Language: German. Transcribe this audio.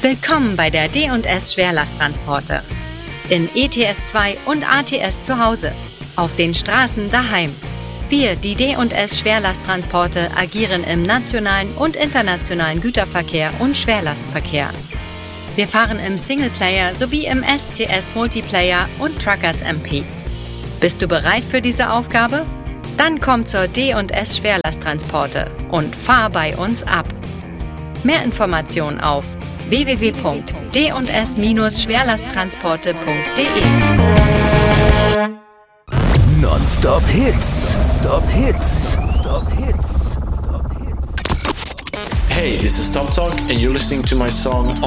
Willkommen bei der D&S Schwerlasttransporte. In ETS2 und ATS zu Hause. Auf den Straßen daheim. Wir, die D&S Schwerlasttransporte, agieren im nationalen und internationalen Güterverkehr und Schwerlastverkehr. Wir fahren im Singleplayer sowie im SCS Multiplayer und Truckers MP. Bist du bereit für diese Aufgabe? Dann komm zur D&S Schwerlasttransporte und fahr bei uns ab. Mehr Informationen auf www.d&s-schwerlasttransporte.de. Non-Stop Hits. Stop Hits. Stop Hits. Hey, this is Top Talk and you're listening to my song